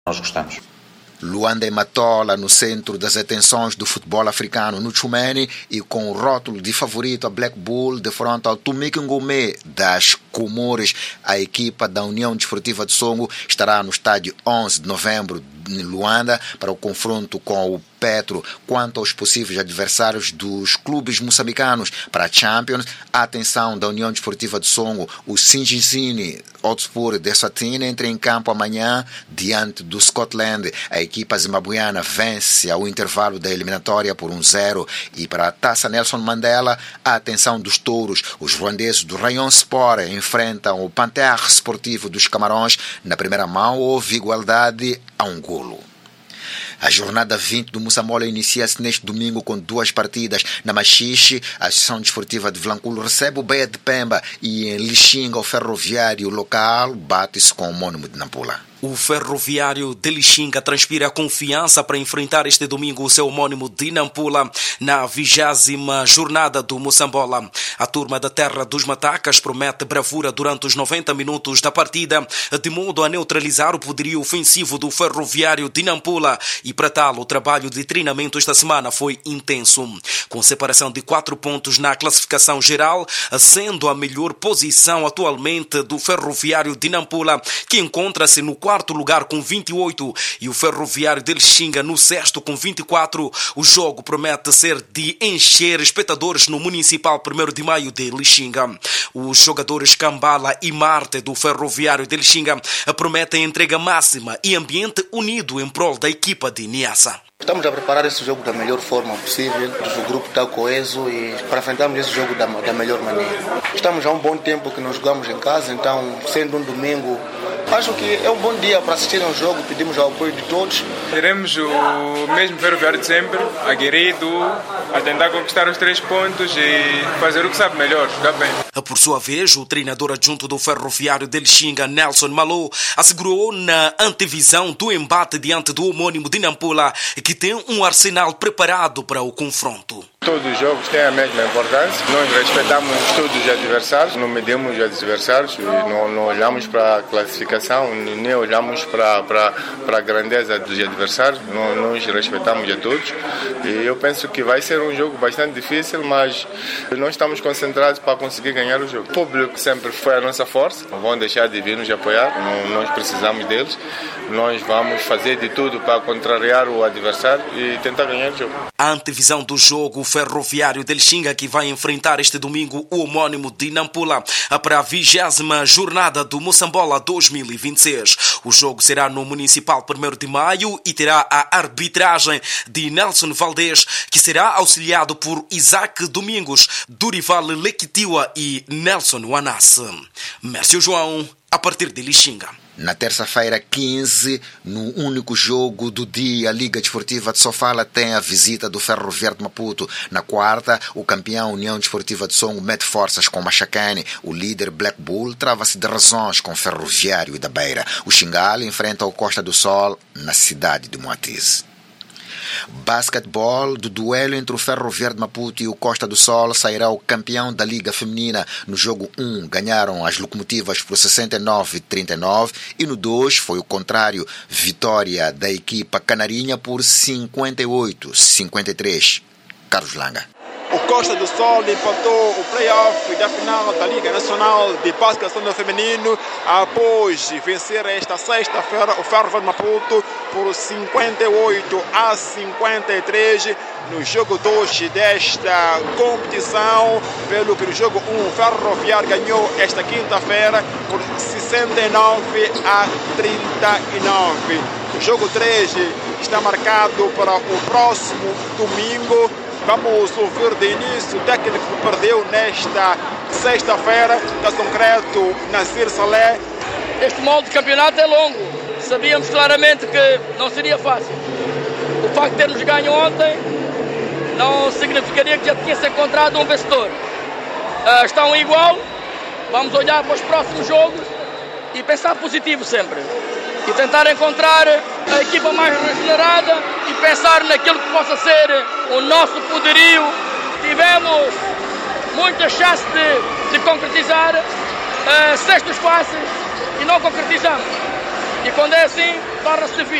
nós gostamos. Luanda e Matola no centro das atenções do futebol africano no Tchumene e com o rótulo de favorito a Black Bull de frente ao Tumiki Ngomé das Comores. A equipa da União Desportiva de Songo estará no estádio 11 de novembro em Luanda para o confronto com o Petro. Quanto aos possíveis adversários dos clubes moçambicanos para a Champions, a atenção da União Desportiva de Songo, o Singizini Hotspur de Eswatini entra em campo amanhã diante do Scotland. A equipa zimbabuiana vence ao intervalo da eliminatória por 1-0. E para a Taça Nelson Mandela, a atenção dos touros. Os ruandeses do Rayon Sport enfrentam o Panthère Esportivo dos Camarões. Na primeira mão houve igualdade a um golo. A jornada 20 do Moçambola inicia-se neste domingo com 2 partidas. Na Machixe, a Associação Desportiva de Vilanculo recebe o Baía de Pemba e em Lixinga o Ferroviário local bate-se com o Homónimo de Nampula. O Ferroviário de Lixinga transpira confiança para enfrentar este domingo o seu homónimo de Nampula na 20ª jornada do Moçambola. A turma da Terra dos Matacas promete bravura durante os 90 minutos da partida, de modo a neutralizar o poderio ofensivo do Ferroviário de Nampula, e para tal o trabalho de treinamento esta semana foi intenso, com separação de 4 pontos na classificação geral, sendo a melhor posição atualmente do Ferroviário de Nampula, que encontra-se no 4º lugar com 28 e o Ferroviário de Lixinga no 6º com 24. O jogo promete ser de encher espectadores no Municipal 1º de Maio de Lixinga. Os jogadores Cambala e Marte do Ferroviário de Lixinga prometem entrega máxima e ambiente unido em prol da equipa de Niassa. Estamos a preparar esse jogo da melhor forma possível, o grupo está coeso e para enfrentarmos esse jogo da melhor maneira. Estamos há um bom tempo que não jogamos em casa, então sendo um domingo, acho que é um bom dia para assistir ao jogo, pedimos o apoio de todos. Teremos o mesmo Ferroviário de sempre, aguerrido, a tentar conquistar os 3 pontos e fazer o que sabe melhor, jogar bem. Por sua vez, o treinador adjunto do Ferroviário de Lixinga, Nelson Malou, assegurou na antevisão do embate diante do homónimo de Nampula que tem um arsenal preparado para o confronto. Todos os jogos têm a mesma importância. Nós respeitamos todos os adversários, não medimos os adversários, não olhamos para a classificação, nem olhamos para a grandeza dos adversários. Nós respeitamos a todos. E eu penso que vai ser um jogo bastante difícil, mas nós estamos concentrados para conseguir ganhar o jogo. O público sempre foi a nossa força, não vão deixar de vir nos apoiar, nós precisamos deles. Nós vamos fazer de tudo para contrariar o adversário e tentar ganhar o jogo. A antevisão do jogo, o Ferroviário de Lixinga, que vai enfrentar este domingo o homónimo de Nampula para a 20ª jornada do Moçambola 2026. O jogo será no Municipal 1º de Maio e terá a arbitragem de Nelson Valdez, que será auxiliado por Isaac Domingos, Durival Lequitiwa e Nelson Wanasse. Mércio João, a partir de Lixinga. Na terça-feira 15, no único jogo do dia, a Liga Desportiva de Sofala tem a visita do Ferroviário de Maputo. Na quarta, o campeão União Desportiva de Songo mete forças com Machacane. O líder Black Bull trava-se de razões com o Ferroviário e da Beira. O Xingale enfrenta o Costa do Sol na cidade de Moatize. Basquetebol, do duelo entre o Ferroviário de Maputo e o Costa do Sol, sairá o campeão da Liga Feminina. No jogo 1 ganharam as Locomotivas por 69-39 e no 2 foi o contrário, vitória da equipa canarinha por 58-53. Carlos Langa. O Costa do Sol empatou o play-off da final da Liga Nacional de Basquetebol Feminino após vencer esta sexta-feira o Ferroviário de Maputo por 58-53 no jogo 2 desta competição, pelo que no jogo 1 o Ferroviário ganhou esta quinta-feira por 69-39. O jogo 3 está marcado para o próximo domingo. Vamos ouvir de início o técnico que perdeu nesta sexta-feira, da concreto Nasir Saleh. Este molde de campeonato é longo. Sabíamos claramente que não seria fácil. O facto de termos ganho ontem não significaria que já tinha se encontrado um vencedor. Estão igual. Vamos olhar para os próximos jogos e pensar positivo sempre. E tentar encontrar a equipa mais regenerada e pensar naquilo que possa ser o nosso poderio. Tivemos muita chance de concretizar cestos fáceis e não concretizamos. E quando é assim, torna-se difícil.